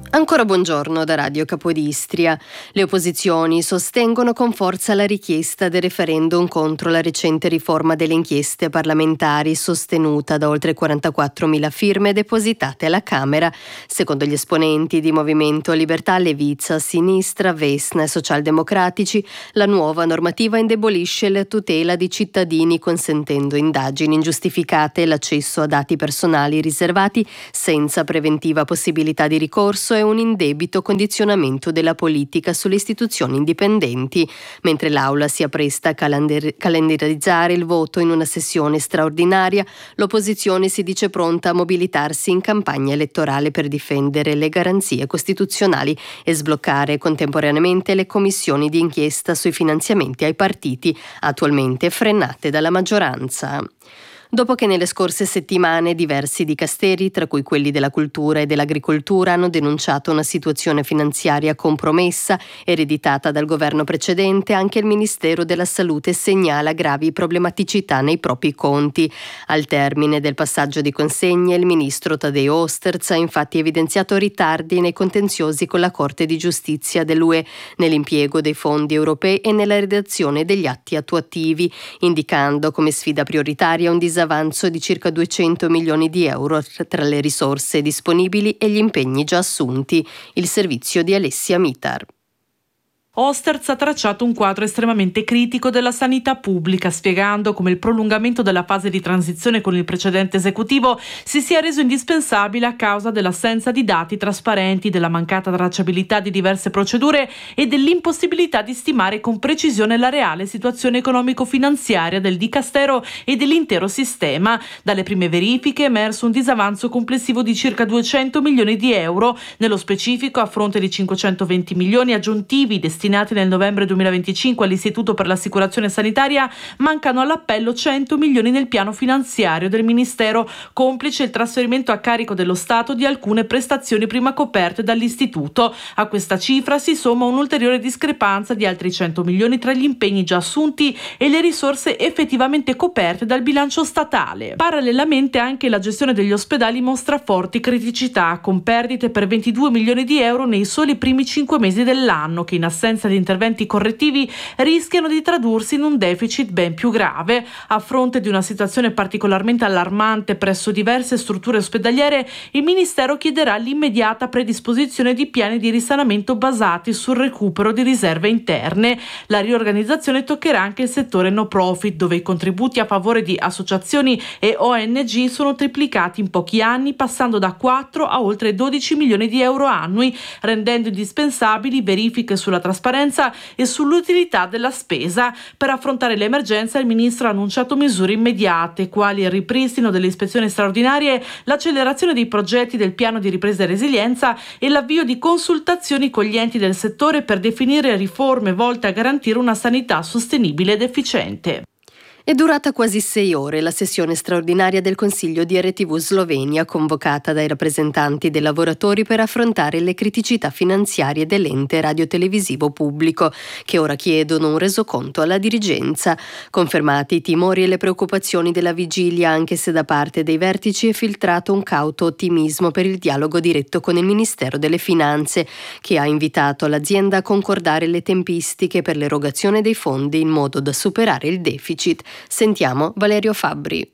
Ancora buongiorno da Radio Capodistria. Le opposizioni sostengono con forza la richiesta del referendum contro la recente riforma delle inchieste parlamentari sostenuta da oltre 44.000 firme depositate alla Camera. Secondo gli esponenti di Movimento Libertà, Leviza, Sinistra, Vesna e Socialdemocratici, la nuova normativa indebolisce la tutela di cittadini consentendo indagini ingiustificate e l'accesso a dati personali riservati senza preventiva possibilità di ricorso e un indebito condizionamento della politica sulle istituzioni indipendenti, mentre l'Aula si appresta a calendarizzare il voto in una sessione straordinaria. L'opposizione si dice pronta a mobilitarsi in campagna elettorale per difendere le garanzie costituzionali e sbloccare contemporaneamente le commissioni di inchiesta sui finanziamenti ai partiti, attualmente frenate dalla maggioranza. Dopo che nelle scorse settimane diversi dicasteri, tra cui quelli della cultura e dell'agricoltura, hanno denunciato una situazione finanziaria compromessa ereditata dal governo precedente, anche il Ministero della Salute segnala gravi problematicità nei propri conti. Al termine del passaggio di consegne, il ministro Taddeo Osterz ha infatti evidenziato ritardi nei contenziosi con la Corte di Giustizia dell'UE nell'impiego dei fondi europei e nella redazione degli atti attuativi, indicando come sfida prioritaria un disavanzo di circa 200 milioni di euro tra le risorse disponibili e gli impegni già assunti. Il servizio di Alessia Mitar. Osterz ha tracciato un quadro estremamente critico della sanità pubblica, spiegando come il prolungamento della fase di transizione con il precedente esecutivo si sia reso indispensabile a causa dell'assenza di dati trasparenti, della mancata tracciabilità di diverse procedure e dell'impossibilità di stimare con precisione la reale situazione economico-finanziaria del dicastero e dell'intero sistema. Dalle prime verifiche è emerso un disavanzo complessivo di circa 200 milioni di euro, nello specifico a fronte di 520 milioni aggiuntivi destinati nel novembre 2025 all'Istituto per l'Assicurazione Sanitaria, mancano all'appello 100 milioni nel piano finanziario del Ministero, complice il trasferimento a carico dello Stato di alcune prestazioni prima coperte dall'Istituto. A questa cifra si somma un'ulteriore discrepanza di altri 100 milioni tra gli impegni già assunti e le risorse effettivamente coperte dal bilancio statale. Parallelamente anche la gestione degli ospedali mostra forti criticità, con perdite per 22 milioni di euro nei soli primi 5 mesi dell'anno, che in assenza di interventi correttivi rischiano di tradursi in un deficit ben più grave. A fronte di una situazione particolarmente allarmante presso diverse strutture ospedaliere, il Ministero chiederà l'immediata predisposizione di piani di risanamento basati sul recupero di riserve interne. La riorganizzazione toccherà anche il settore no profit, dove i contributi a favore di associazioni e ONG sono triplicati in pochi anni, passando da 4 a oltre 12 milioni di euro annui, rendendo indispensabili verifiche sulla trasparenza e sull'utilità della spesa. Per affrontare l'emergenza, il ministro ha annunciato misure immediate, quali il ripristino delle ispezioni straordinarie, l'accelerazione dei progetti del piano di ripresa e resilienza e l'avvio di consultazioni con gli enti del settore per definire riforme volte a garantire una sanità sostenibile ed efficiente. È durata quasi 6 ore la sessione straordinaria del Consiglio di RTV Slovenia, convocata dai rappresentanti dei lavoratori per affrontare le criticità finanziarie dell'ente radiotelevisivo pubblico, che ora chiedono un resoconto alla dirigenza. Confermati i timori e le preoccupazioni della vigilia, anche se da parte dei vertici è filtrato un cauto ottimismo per il dialogo diretto con il Ministero delle Finanze, che ha invitato l'azienda a concordare le tempistiche per l'erogazione dei fondi in modo da superare il deficit. Sentiamo Valerio Fabbri.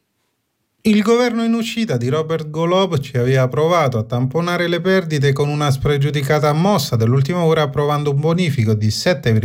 Il governo in uscita di Robert Golob ci aveva provato a tamponare le perdite con una spregiudicata mossa dell'ultima ora, approvando un bonifico di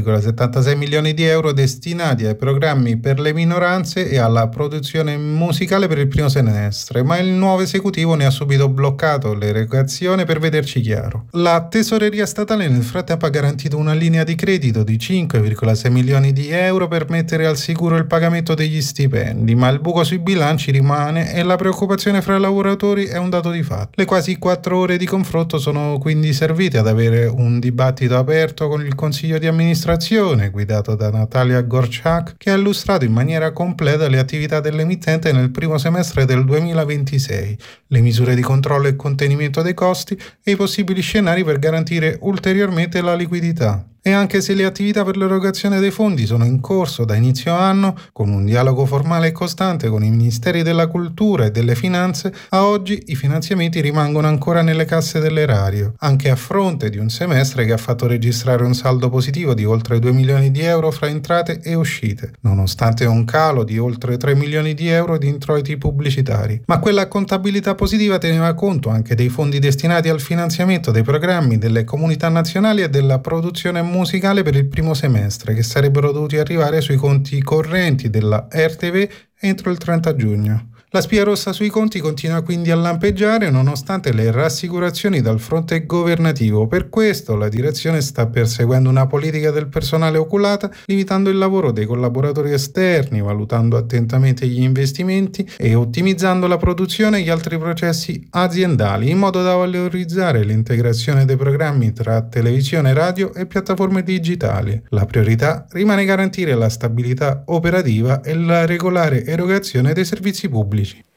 7,76 milioni di euro destinati ai programmi per le minoranze e alla produzione musicale per il primo semestre, ma il nuovo esecutivo ne ha subito bloccato l'erogazione per vederci chiaro. La tesoreria statale nel frattempo ha garantito una linea di credito di 5,6 milioni di euro per mettere al sicuro il pagamento degli stipendi, ma il buco sui bilanci rimane e la preoccupazione fra i lavoratori è un dato di fatto. Le quasi 4 ore di confronto sono quindi servite ad avere un dibattito aperto con il Consiglio di amministrazione, guidato da Natalia Gorchak, che ha illustrato in maniera completa le attività dell'emittente nel primo semestre del 2026, le misure di controllo e contenimento dei costi e i possibili scenari per garantire ulteriormente la liquidità. E anche se le attività per l'erogazione dei fondi sono in corso da inizio anno, con un dialogo formale e costante con i Ministeri della Cultura e delle Finanze, a oggi i finanziamenti rimangono ancora nelle casse dell'erario, anche a fronte di un semestre che ha fatto registrare un saldo positivo di oltre 2 milioni di euro fra entrate e uscite, nonostante un calo di oltre 3 milioni di euro di introiti pubblicitari. Ma quella contabilità positiva teneva conto anche dei fondi destinati al finanziamento dei programmi delle comunità nazionali e della produzione musicale per il primo semestre, che sarebbero dovuti arrivare sui conti correnti della RTV entro il 30 giugno. La spia rossa sui conti continua quindi a lampeggiare nonostante le rassicurazioni dal fronte governativo. Per questo la direzione sta perseguendo una politica del personale oculata, limitando il lavoro dei collaboratori esterni, valutando attentamente gli investimenti e ottimizzando la produzione e gli altri processi aziendali, in modo da valorizzare l'integrazione dei programmi tra televisione, radio e piattaforme digitali. La priorità rimane garantire la stabilità operativa e la regolare erogazione dei servizi pubblici.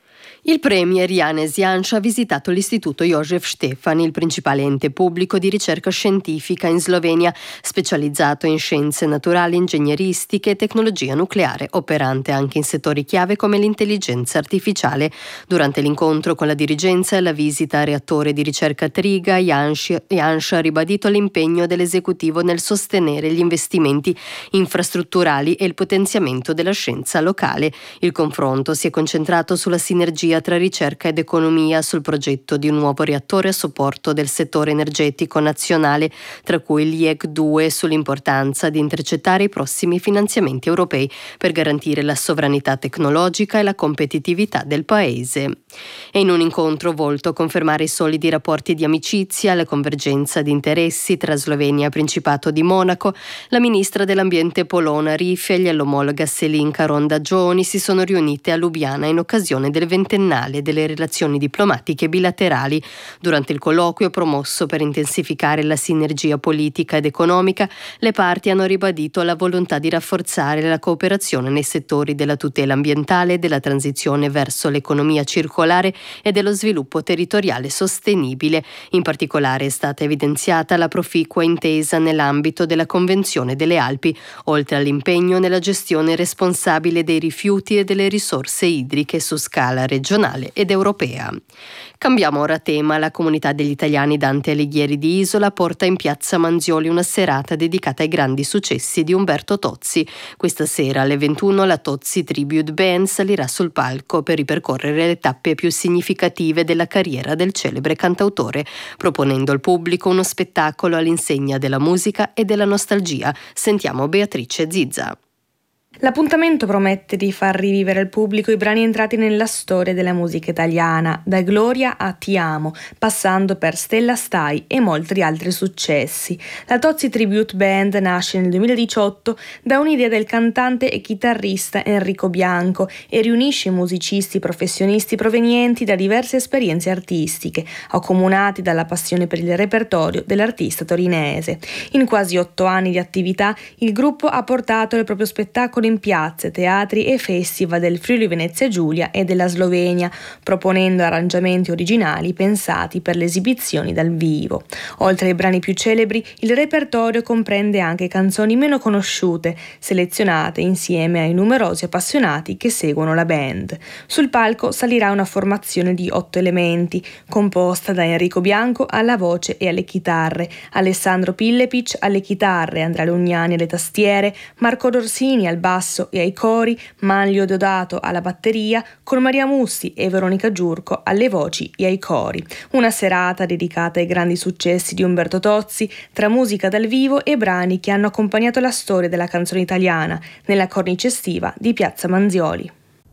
Il premier Janez Janša ha visitato l'Istituto Jožef Stefan, il principale ente pubblico di ricerca scientifica in Slovenia, specializzato in scienze naturali, ingegneristiche e tecnologia nucleare, operante anche in settori chiave come l'intelligenza artificiale. Durante l'incontro con la dirigenza e la visita al reattore di ricerca Triga, Janša ha ribadito l'impegno dell'esecutivo nel sostenere gli investimenti infrastrutturali e il potenziamento della scienza locale. Il confronto si è concentrato sulla sinergia tra ricerca ed economia, sul progetto di un nuovo reattore a supporto del settore energetico nazionale, tra cui il IEC 2, sull'importanza di intercettare i prossimi finanziamenti europei per garantire la sovranità tecnologica e la competitività del paese. E in un incontro volto a confermare i solidi rapporti di amicizia, la convergenza di interessi tra Slovenia e Principato di Monaco, la ministra dell'ambiente polona Rifel e l'omologa Selinka Ronda-Gioni si sono riunite a Lubiana in occasione del ventennale delle relazioni diplomatiche bilaterali. Durante il colloquio promosso per intensificare la sinergia politica ed economica, le parti hanno ribadito la volontà di rafforzare la cooperazione nei settori della tutela ambientale, della transizione verso l'economia circolare e dello sviluppo territoriale sostenibile. In particolare è stata evidenziata la proficua intesa nell'ambito della Convenzione delle Alpi, oltre all'impegno nella gestione responsabile dei rifiuti e delle risorse idriche su scala regionale ed europea. Cambiamo ora tema. La comunità degli italiani Dante Alighieri di Isola porta in piazza Manzioli una serata dedicata ai grandi successi di Umberto Tozzi. Questa sera alle 21 la Tozzi Tribute Band salirà sul palco per ripercorrere le tappe più significative della carriera del celebre cantautore, proponendo al pubblico uno spettacolo all'insegna della musica e della nostalgia. Sentiamo Beatrice Zizza. L'appuntamento promette di far rivivere al pubblico i brani entrati nella storia della musica italiana, da Gloria a Ti amo, passando per Stella Stai e molti altri successi. La Tozzi Tribute Band nasce nel 2018 da un'idea del cantante e chitarrista Enrico Bianco e riunisce musicisti professionisti provenienti da diverse esperienze artistiche, accomunati dalla passione per il repertorio dell'artista torinese. In quasi 8 anni di attività, il gruppo ha portato il proprio spettacolo in piazze, teatri e festival del Friuli Venezia Giulia e della Slovenia, proponendo arrangiamenti originali pensati per le esibizioni dal vivo. Oltre ai brani più celebri, il repertorio comprende anche canzoni meno conosciute, selezionate insieme ai numerosi appassionati che seguono la band. Sul palco salirà una formazione di 8 elementi, composta da Enrico Bianco alla voce e alle chitarre, Alessandro Pillepic alle chitarre, Andrea Lugnani alle tastiere, Marco Dorsini al basso e ai cori, Manlio Deodato alla batteria, con Maria Mussi e Veronica Giurco alle voci e ai cori. Una serata dedicata ai grandi successi di Umberto Tozzi, tra musica dal vivo e brani che hanno accompagnato la storia della canzone italiana, nella cornice estiva di Piazza Manzioli.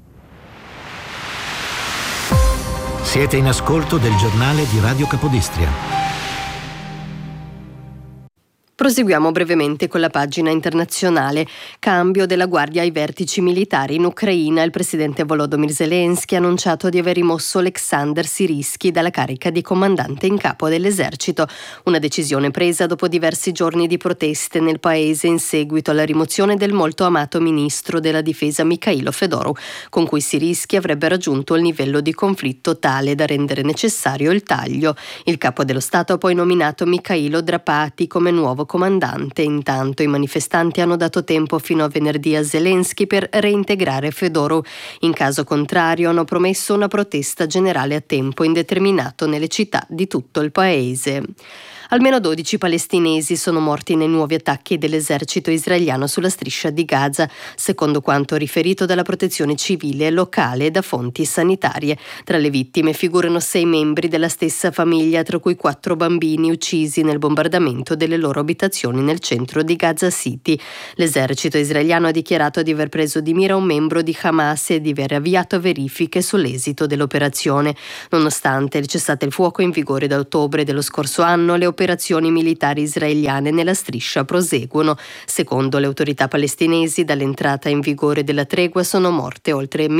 Siete in ascolto del giornale di Radio Capodistria. Proseguiamo brevemente con la pagina internazionale. Cambio della guardia ai vertici militari in Ucraina. Il presidente Volodymyr Zelensky ha annunciato di aver rimosso Oleksandr Syrskyi dalla carica di comandante in capo dell'esercito. Una decisione presa dopo diversi giorni di proteste nel paese in seguito alla rimozione del molto amato ministro della difesa Mikhailo Fedorov, con cui Syrskyi avrebbe raggiunto il livello di conflitto tale da rendere necessario il taglio. Il capo dello Stato ha poi nominato Mikhailo Drapati come nuovo comandante. Intanto i manifestanti hanno dato tempo fino a venerdì a Zelensky per reintegrare Fedorov. In caso contrario hanno promesso una protesta generale a tempo indeterminato nelle città di tutto il paese. Almeno 12 palestinesi sono morti nei nuovi attacchi dell'esercito israeliano sulla striscia di Gaza, secondo quanto riferito dalla protezione civile locale e da fonti sanitarie. Tra le vittime figurano 6 membri della stessa famiglia, tra cui 4 bambini uccisi nel bombardamento delle loro abitazioni nel centro di Gaza City. L'esercito israeliano ha dichiarato di aver preso di mira un membro di Hamas e di aver avviato verifiche sull'esito dell'operazione. Nonostante il cessate il fuoco in vigore da ottobre dello scorso anno, le operazioni militari israeliane nella striscia proseguono. Secondo le autorità palestinesi, dall'entrata in vigore della tregua sono morte oltre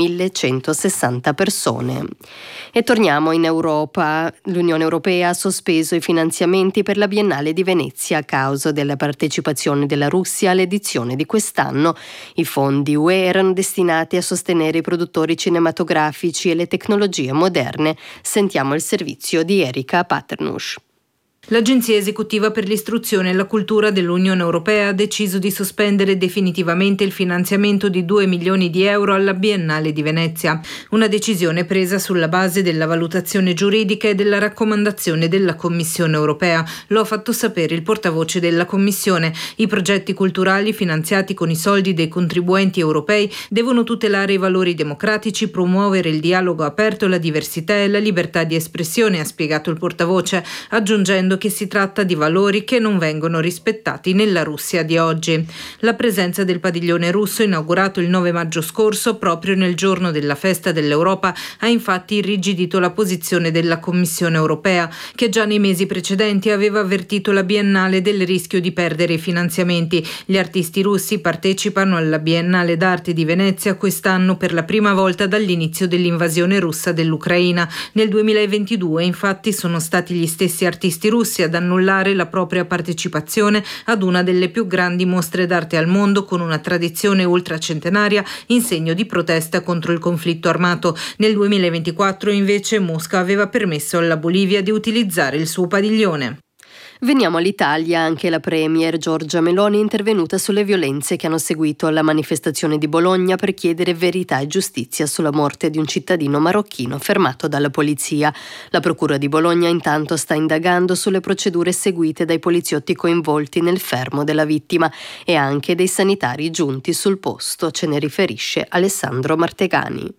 1160 persone. E torniamo in Europa. L'Unione Europea ha sospeso i finanziamenti per la Biennale di Venezia a causa della partecipazione della Russia all'edizione di quest'anno. I fondi UE erano destinati a sostenere i produttori cinematografici e le tecnologie moderne. Sentiamo il servizio di Erika Paternush. L'Agenzia Esecutiva per l'Istruzione e la Cultura dell'Unione Europea ha deciso di sospendere definitivamente il finanziamento di 2 milioni di euro alla Biennale di Venezia, una decisione presa sulla base della valutazione giuridica e della raccomandazione della Commissione Europea. Lo ha fatto sapere il portavoce della Commissione. I progetti culturali finanziati con i soldi dei contribuenti europei devono tutelare i valori democratici, promuovere il dialogo aperto, la diversità e la libertà di espressione, ha spiegato il portavoce, aggiungendo che si tratta di valori che non vengono rispettati nella Russia di oggi. La presenza del padiglione russo, inaugurato il 9 maggio scorso, proprio nel giorno della festa dell'Europa, ha infatti irrigidito la posizione della Commissione Europea, che già nei mesi precedenti aveva avvertito la Biennale del rischio di perdere i finanziamenti. Gli artisti russi partecipano alla Biennale d'arte di Venezia quest'anno per la prima volta dall'inizio dell'invasione russa dell'Ucraina. Nel 2022, infatti, sono stati gli stessi artisti russi ad annullare la propria partecipazione ad una delle più grandi mostre d'arte al mondo, con una tradizione ultracentenaria, in segno di protesta contro il conflitto armato. Nel 2024 invece Mosca aveva permesso alla Bolivia di utilizzare il suo padiglione. Veniamo all'Italia. Anche la premier Giorgia Meloni è intervenuta sulle violenze che hanno seguito alla manifestazione di Bologna per chiedere verità e giustizia sulla morte di un cittadino marocchino fermato dalla polizia. La procura di Bologna intanto sta indagando sulle procedure seguite dai poliziotti coinvolti nel fermo della vittima e anche dei sanitari giunti sul posto. Ce ne riferisce Alessandro Martegani.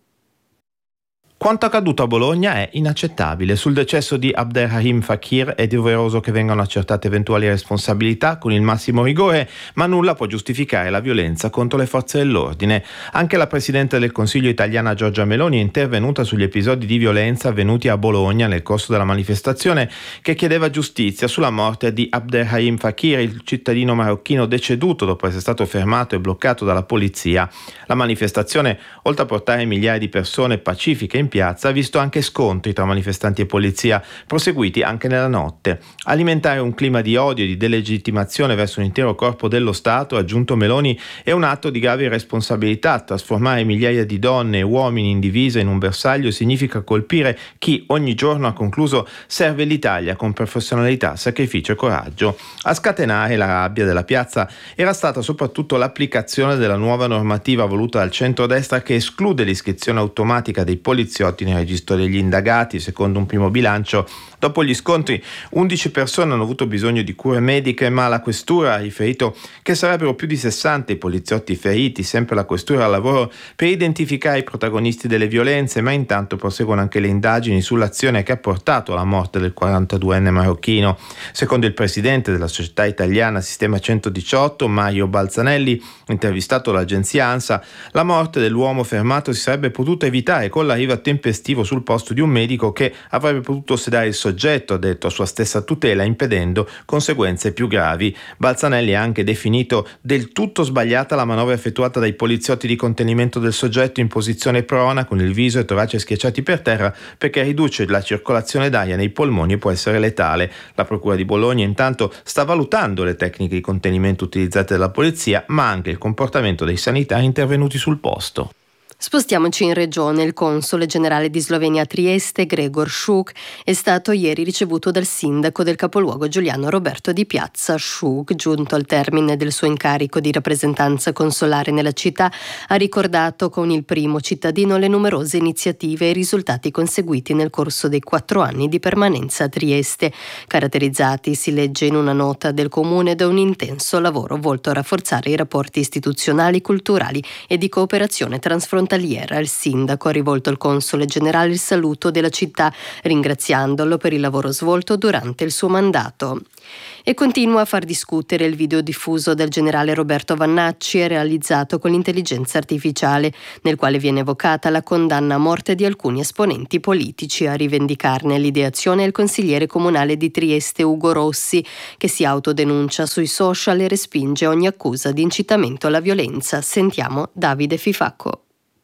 Quanto accaduto a Bologna è inaccettabile. Sul decesso di Abderrahim Fakir è doveroso che vengano accertate eventuali responsabilità con il massimo rigore, ma nulla può giustificare la violenza contro le forze dell'ordine. Anche la Presidente del Consiglio italiana Giorgia Meloni è intervenuta sugli episodi di violenza avvenuti a Bologna nel corso della manifestazione che chiedeva giustizia sulla morte di Abderrahim Fakir, il cittadino marocchino deceduto dopo essere stato fermato e bloccato dalla polizia. La manifestazione, oltre a portare migliaia di persone pacifiche in piazza, ha visto anche scontri tra manifestanti e polizia, proseguiti anche nella notte. Alimentare un clima di odio e di delegittimazione verso un intero corpo dello Stato, ha aggiunto Meloni, è un atto di grave irresponsabilità. Trasformare migliaia di donne e uomini in divisa in un bersaglio significa colpire chi ogni giorno, ha concluso, serve l'Italia con professionalità, sacrificio e coraggio. A scatenare la rabbia della piazza era stata soprattutto l'applicazione della nuova normativa voluta dal centrodestra che esclude l'iscrizione automatica dei poliziotti nel registro degli indagati. Secondo un primo bilancio, dopo gli scontri 11 persone hanno avuto bisogno di cure mediche, ma la questura ha riferito che sarebbero più di 60 i poliziotti feriti. Sempre la questura al lavoro per identificare i protagonisti delle violenze, ma intanto proseguono anche le indagini sull'azione che ha portato alla morte del 42enne marocchino. Secondo il presidente della società italiana Sistema 118, Mario Balzanelli, intervistato dall'agenzia ANSA, la morte dell'uomo fermato si sarebbe potuta evitare con l'arrivo tempestivo sul posto di un medico che avrebbe potuto sedare il soggetto, ha detto, a sua stessa tutela, impedendo conseguenze più gravi. Balzanelli ha anche definito del tutto sbagliata la manovra effettuata dai poliziotti di contenimento del soggetto in posizione prona, con il viso e torace schiacciati per terra, perché riduce la circolazione d'aria nei polmoni e può essere letale. La procura di Bologna intanto sta valutando le tecniche di contenimento utilizzate dalla polizia, ma anche il comportamento dei sanitari intervenuti sul posto. Spostiamoci in regione. Il console generale di Slovenia a Trieste, Gregor Šuk, è stato ieri ricevuto dal sindaco del capoluogo Giuliano Roberto Di Piazza. Šuk, giunto al termine del suo incarico di rappresentanza consolare nella città, ha ricordato con il primo cittadino le numerose iniziative e i risultati conseguiti nel corso dei 4 anni di permanenza a Trieste, caratterizzati, si legge in una nota del comune, da un intenso lavoro volto a rafforzare i rapporti istituzionali, culturali e di cooperazione transfrontaliera. Il sindaco ha rivolto al console generale il saluto della città, ringraziandolo per il lavoro svolto durante il suo mandato. E continua a far discutere il video diffuso dal generale Roberto Vannacci e realizzato con l'intelligenza artificiale, nel quale viene evocata la condanna a morte di alcuni esponenti politici. A rivendicarne l'ideazione è il consigliere comunale di Trieste Ugo Rossi, che si autodenuncia sui social e respinge ogni accusa di incitamento alla violenza. Sentiamo Davide Fifacco.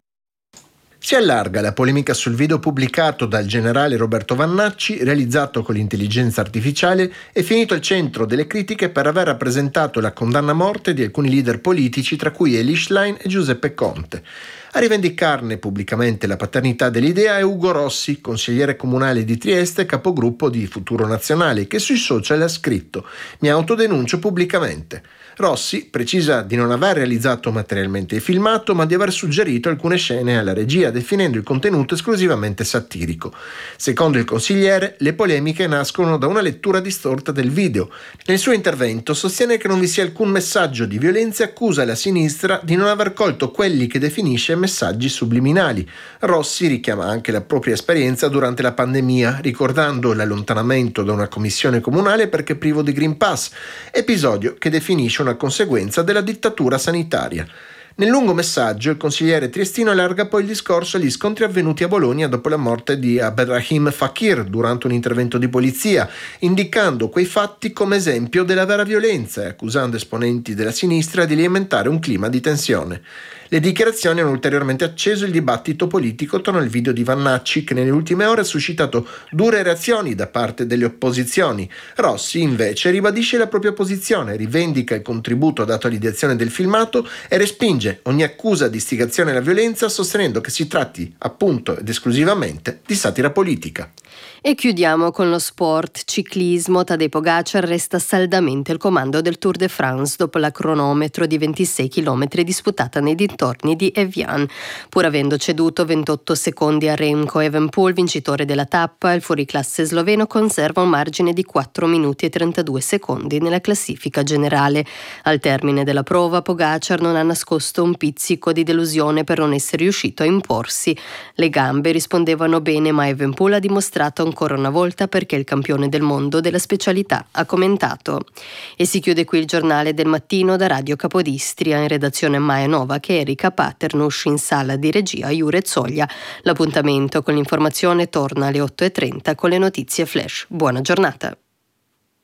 Si allarga la polemica sul video pubblicato dal generale Roberto Vannacci, realizzato con l'intelligenza artificiale, e finito al centro delle critiche per aver rappresentato la condanna a morte di alcuni leader politici, tra cui Elie Schlein e Giuseppe Conte. A rivendicarne pubblicamente la paternità dell'idea è Ugo Rossi, consigliere comunale di Trieste e capogruppo di Futuro Nazionale, che sui social ha scritto: «Mi autodenuncio pubblicamente». Rossi precisa di non aver realizzato materialmente il filmato, ma di aver suggerito alcune scene alla regia, definendo il contenuto esclusivamente satirico. Secondo il consigliere, le polemiche nascono da una lettura distorta del video. Nel suo intervento sostiene che non vi sia alcun messaggio di violenza e accusa la sinistra di non aver colto quelli che definisce messaggi subliminali. Rossi richiama anche la propria esperienza durante la pandemia, ricordando l'allontanamento da una commissione comunale perché privo di Green Pass, episodio che definisce una conseguenza della dittatura sanitaria. Nel lungo messaggio il consigliere triestino allarga poi il discorso agli scontri avvenuti a Bologna dopo la morte di Abderrahim Fakir durante un intervento di polizia, indicando quei fatti come esempio della vera violenza e accusando esponenti della sinistra di alimentare un clima di tensione. Le dichiarazioni hanno ulteriormente acceso il dibattito politico attorno al video di Vannacci, che nelle ultime ore ha suscitato dure reazioni da parte delle opposizioni. Rossi invece ribadisce la propria posizione, rivendica il contributo dato all'ideazione del filmato e respinge ogni accusa di istigazione alla violenza, sostenendo che si tratti appunto ed esclusivamente di satira politica. E chiudiamo con lo sport ciclismo. Tadej Pogačar resta saldamente al comando del Tour de France dopo la cronometro di 26 km disputata nei dintorni di Evian. Pur avendo ceduto 28 secondi a Remco Evenepoel, vincitore della tappa, il fuoriclasse sloveno conserva un margine di 4 minuti e 32 secondi nella classifica generale. Al termine della prova Pogačar non ha nascosto un pizzico di delusione per non essere riuscito a imporsi. Le gambe rispondevano bene, ma Evenepoel ha dimostrato ancora una volta perché il campione del mondo della specialità, ha commentato. E si chiude qui il giornale del mattino da Radio Capodistria. In redazione Maia Novak e Erika Paternush, in sala di regia Jure Zoglia. L'appuntamento con l'informazione torna alle 8:30 con le notizie flash. Buona giornata.